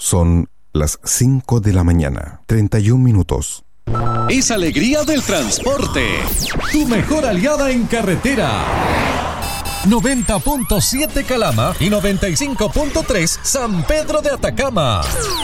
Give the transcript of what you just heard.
Son las 5 de la mañana, 31 minutos. Es alegría del transporte. Tu mejor aliada en carretera. 90.7 Calama y 95.3 San Pedro de Atacama.